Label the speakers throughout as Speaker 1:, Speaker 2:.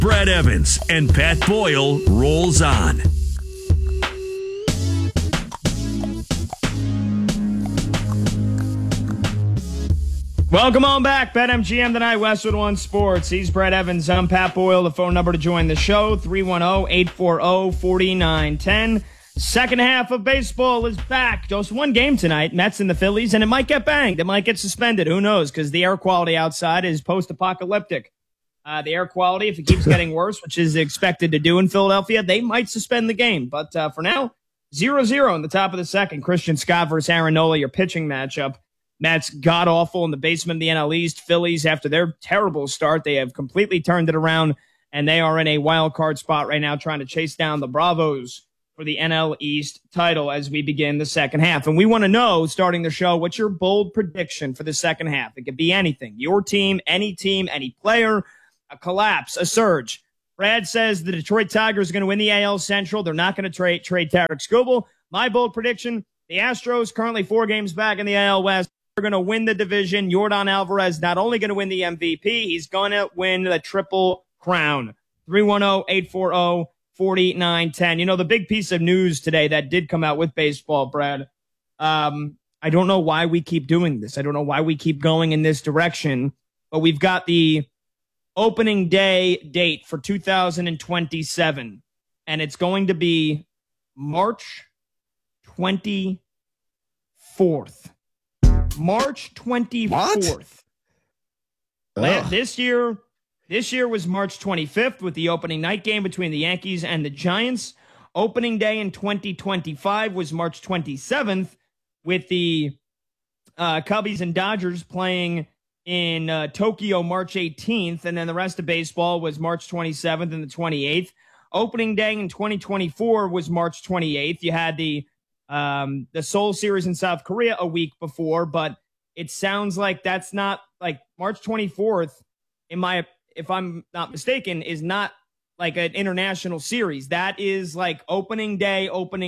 Speaker 1: Brad Evans and Pat Boyle rolls on.
Speaker 2: Welcome on back. BetMGM tonight, Westwood One Sports. He's Brad Evans. I'm Pat Boyle. The phone number to join the show, 310-840-4910. Second half of baseball is back. Just one game tonight, Mets and the Phillies, and it might get banged. It might get suspended. Who knows? Because the air quality outside is post-apocalyptic. The air quality, if it keeps getting worse, which is expected to do in Philadelphia, they might suspend the game. But for now, 0-0 in the top of the second. Christian Scott versus Aaron Nola, your pitching matchup. Mets god-awful in the basement of the NL East. Phillies, after their terrible start, they have completely turned it around, and they are in a wild card spot right now trying to chase down the Bravos for the NL East title as we begin the second half. And we want to know, starting the show, what's your bold prediction for the second half? It could be anything. Your team, any player, a collapse, a surge. Brad says the Detroit Tigers are going to win the AL Central. They're not going to trade Tarik Skubal. My bold prediction, the Astros, currently 4 games back in the AL West, are going to win the division. Yordan Alvarez not only going to win the MVP, he's going to win the Triple Crown. 310-840-4910. You know, the big piece of news today that did come out with baseball, Brad, I don't know why we keep doing this. I don't know why we keep going in this direction, but we've got the opening day date for 2027, and it's going to be March 24th. March 24th. This year was March 25th with the opening night game between the Yankees and the Giants. Opening day in 2025 was March 27th with the Cubbies and Dodgers playing in Tokyo March 18th, and then the rest of baseball was March 27th and the 28th. Opening day in 2024 was March 28th. You had the Seoul series in South Korea a week before, but it sounds like that's not like March 24th, if I'm not mistaken, is not like an international series. That is like opening day.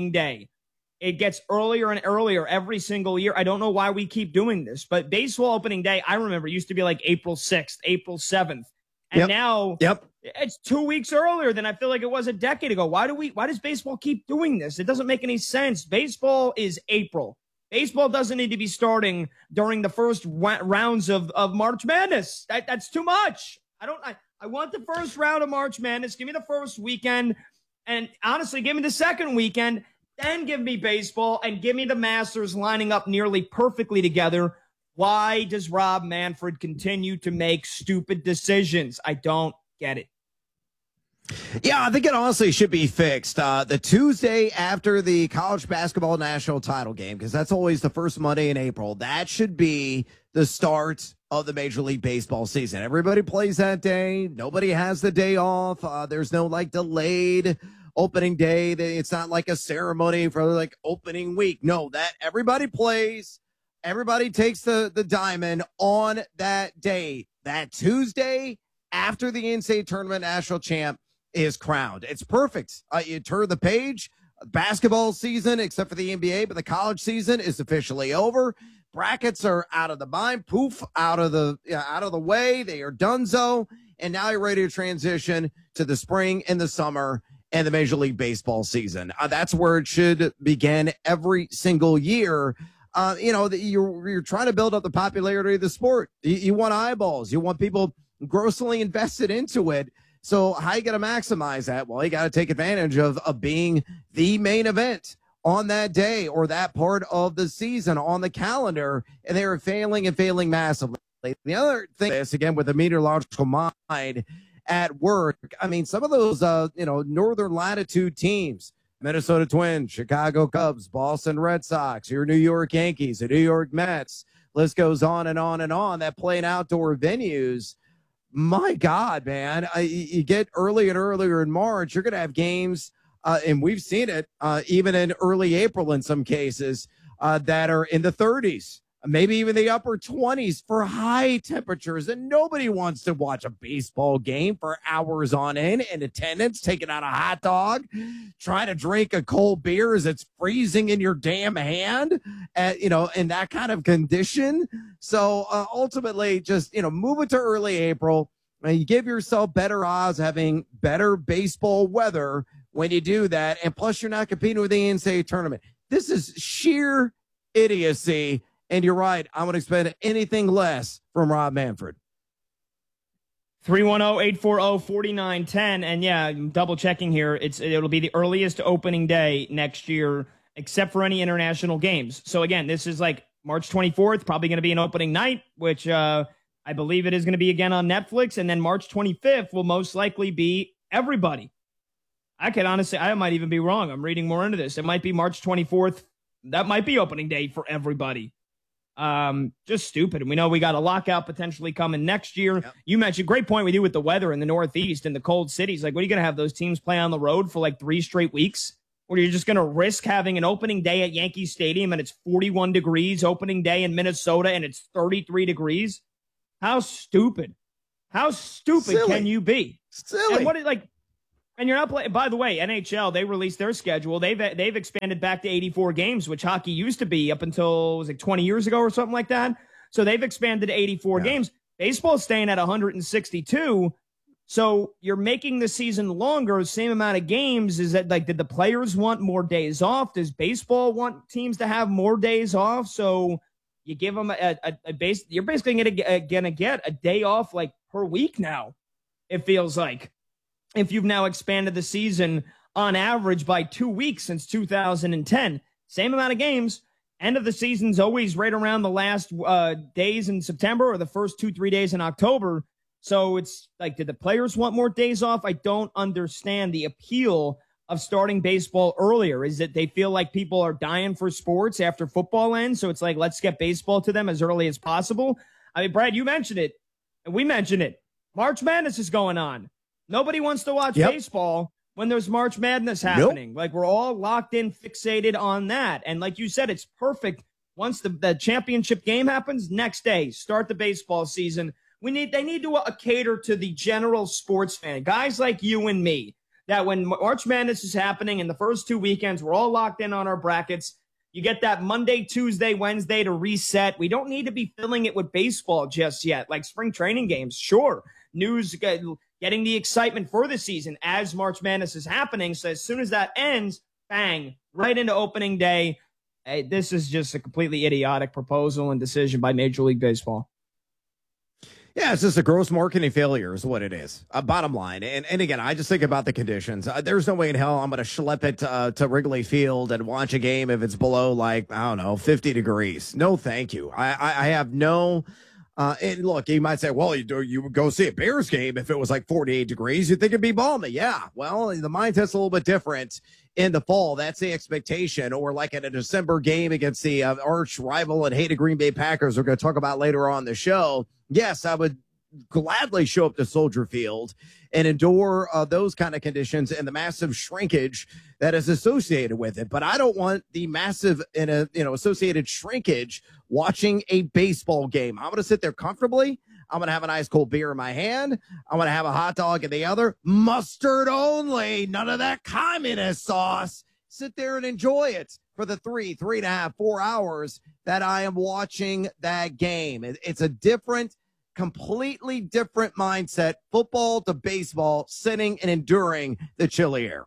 Speaker 2: It gets earlier and earlier every single year. I don't know why we keep doing this, but baseball opening day, I remember, used to be like April 6th, April 7th. And now it's 2 weeks earlier than I feel like it was a decade ago. Why does baseball keep doing this? It doesn't make any sense. Baseball is April. Baseball doesn't need to be starting during the first rounds of March Madness. That's too much. I want the first round of March Madness. Give me the first weekend. And honestly, give me the second weekend. Then give me baseball and give me the Masters lining up nearly perfectly together. Why does Rob Manfred continue to make stupid decisions? I don't get it.
Speaker 3: Yeah, I think it honestly should be fixed. The Tuesday after the college basketball national title game, because that's always the first Monday in April, that should be the start of the Major League Baseball season. Everybody plays that day. Nobody has the day off. There's no delayed opening day. It's not like a ceremony for opening week. No, that everybody plays. Everybody takes the diamond on that day. That Tuesday after the NCAA tournament national champ is crowned. It's perfect. You turn the page. Basketball season, except for the NBA, but the college season is officially over. Brackets are out of the mind. Poof, out of the way. They are donezo. And now you're ready to transition to the spring and the summer and the Major League Baseball season. That's where it should begin every single year. You're trying to build up the popularity of the sport. You want eyeballs. You want people grossly invested into it. So how you going to maximize that? Well, you got to take advantage of being the main event on that day or that part of the season on the calendar, and they are failing massively. The other thing is, again, with the meteorological mind at work, I mean, some of those, northern latitude teams, Minnesota Twins, Chicago Cubs, Boston Red Sox, your New York Yankees, the New York Mets, list goes on and on and on, that play in outdoor venues. My God, man, you get earlier and earlier in March, you're going to have games, and we've seen it even in early April in some cases, that are in the 30s, maybe even the upper 20s for high temperatures. And nobody wants to watch a baseball game for hours on end in attendance, taking out a hot dog, trying to drink a cold beer as it's freezing in your damn hand, in that kind of condition. So ultimately, just, move it to early April. And you give yourself better odds having better baseball weather when you do that. And plus, you're not competing with the NCAA tournament. This is sheer idiocy. And you're right. I would expect anything less from Rob Manfred.
Speaker 2: 310-840-4910. And yeah, I'm double checking here. It'll be the earliest opening day next year, except for any international games. So again, this is like March 24th, probably going to be an opening night, which I believe it is going to be again on Netflix. And then March 25th will most likely be everybody. I might even be wrong. I'm reading more into this. It might be March 24th. That might be opening day for everybody. Just stupid. And we know we got a lockout potentially coming next year. Yep. You mentioned, great point with you with the weather in the Northeast and the cold cities. Like, what are you going to have those teams play on the road for like 3 straight weeks? Or you're just going to risk having an opening day at Yankee Stadium and it's 41 degrees, opening day in Minnesota and it's 33 degrees? How stupid? How stupid
Speaker 3: Silly.
Speaker 2: Can you be?
Speaker 3: Silly.
Speaker 2: And you're not playing. By the way, NHL, they released their schedule. They've expanded back to 84 games, which hockey used to be up until, was it 20 years ago or something like that? So they've expanded to 84 games. Baseball's staying at 162. So you're making the season longer, same amount of games. Is that like, did the players want more days off? Does baseball want teams to have more days off? So you give them you're basically going to get a day off like per week now, it feels like. If you've now expanded the season on average by 2 weeks since 2010, same amount of games. End of the season's always right around the last days in September or the first 2-3 days in October. So it's like, did the players want more days off? I don't understand the appeal of starting baseball earlier. Is it they feel like people are dying for sports after football ends? So it's like, let's get baseball to them as early as possible. I mean, Brad, you mentioned it, and we mentioned it. March Madness is going on. Nobody wants to watch baseball when there's March Madness happening. Nope. Like, we're all locked in, fixated on that. And like you said, it's perfect. Once the championship game happens, next day, start the baseball season. They need to cater to the general sports fan, guys like you and me, that when March Madness is happening in the first 2 weekends, we're all locked in on our brackets. You get that Monday, Tuesday, Wednesday to reset. We don't need to be filling it with baseball just yet. Like spring training games, sure. News, getting the excitement for the season as March Madness is happening. So as soon as that ends, bang, right into opening day. Hey, this is just a completely idiotic proposal and decision by Major League Baseball.
Speaker 3: Yeah, it's just a gross marketing failure is what it is. Bottom line. And again, I just think about the conditions. There's no way in hell I'm going to schlep it to Wrigley Field and watch a game if it's below, like, I don't know, 50 degrees. No, thank you. I have no... and look, you might say, well, you would go see a Bears game if it was like 48 degrees. You'd think it'd be balmy. Yeah, well, the mindset's a little bit different in the fall. That's the expectation. Or like in a December game against the arch rival and hated Green Bay Packers we're going to talk about later on the show. Yes, I would gladly show up to Soldier Field and endure those kind of conditions and the massive shrinkage that is associated with it. But I don't want the massive associated shrinkage watching a baseball game. I'm going to sit there comfortably. I'm going to have an ice cold beer in my hand. I'm going to have a hot dog in the other. Mustard only. None of that communist sauce. Sit there and enjoy it for the 3.5, 4 hours that I am watching that game. It's a completely different mindset, football to baseball, sitting and enduring the chilly air.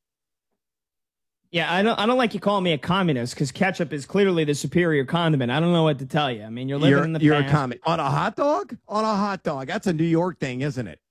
Speaker 2: Yeah, I don't like you calling me a communist because ketchup is clearly the superior condiment. I don't know what to tell you. I mean, you're living in the past.
Speaker 3: You're a communist. On a hot dog? On a hot dog. That's a New York thing, isn't it?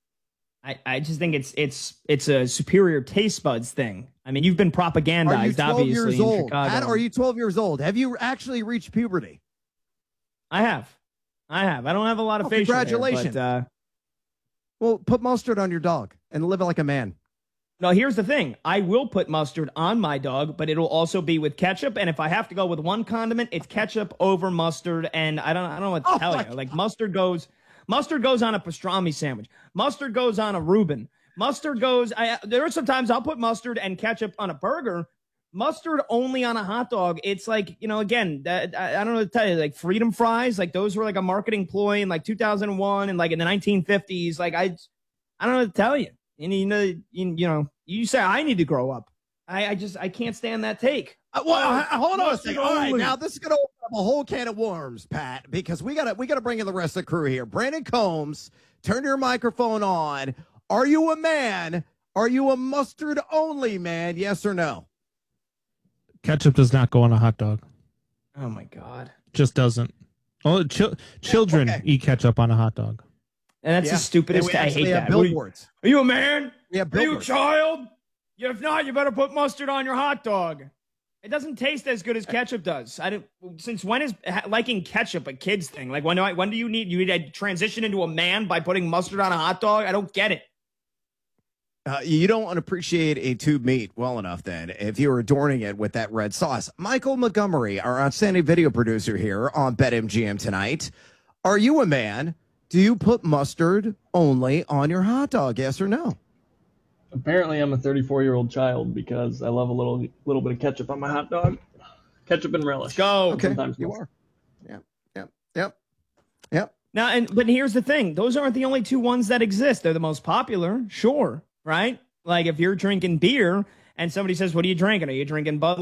Speaker 2: I just think it's a superior taste buds thing. I mean, you've been propagandized, obviously, in Chicago.
Speaker 3: Pat, are you 12 years old? Have you actually reached puberty?
Speaker 2: I have. I don't have a lot of facial
Speaker 3: congratulations.
Speaker 2: hair, but,
Speaker 3: well, put mustard on your dog and live like a man.
Speaker 2: No, here's the thing. I will put mustard on my dog, but it'll also be with ketchup. And if I have to go with one condiment, it's ketchup over mustard. And I don't know what to tell you. Like mustard goes on a pastrami sandwich. Mustard goes on a Reuben. Mustard goes. There are sometimes I'll put mustard and ketchup on a burger. Mustard only on a hot dog. It's like, again, I don't know what to tell you, like freedom fries, like those were like a marketing ploy in like 2001 and like in the 1950s. Like I don't know what to tell you. And you say I need to grow up. I can't stand that take.
Speaker 3: Well, hold on a second. All right, now this is going to open up a whole can of worms, Pat, because we gotta bring in the rest of the crew here. Brandon Combs, turn your microphone on. Are you a man? Are you a mustard only man? Yes or no?
Speaker 4: Ketchup does not go on a hot dog.
Speaker 2: Oh my God.
Speaker 4: Just doesn't. Oh, children eat ketchup on a hot dog.
Speaker 2: And that's the stupidest. I hate that.
Speaker 3: Billboards.
Speaker 2: Are you a man?
Speaker 3: Yeah,
Speaker 2: Are you a child? If not, you better put mustard on your hot dog. It doesn't taste as good as ketchup does. Since when is liking ketchup a kid's thing? Like when do you need to transition into a man by putting mustard on a hot dog? I don't get it.
Speaker 3: You don't appreciate a tube meat well enough then if you're adorning it with that red sauce. Michael Montgomery, our outstanding video producer here on BetMGM tonight. Are you a man? Do you put mustard only on your hot dog? Yes or no?
Speaker 5: Apparently, I'm a 34-year-old child because I love a little bit of ketchup on my hot dog. Ketchup and relish.
Speaker 2: Let's go.
Speaker 3: Okay,
Speaker 5: sometimes
Speaker 3: you are. Yep.
Speaker 2: Now, but here's the thing. Those aren't the only two ones that exist. They're the most popular, sure, right? Like if you're drinking beer and somebody says, what are you drinking? Are you drinking Bud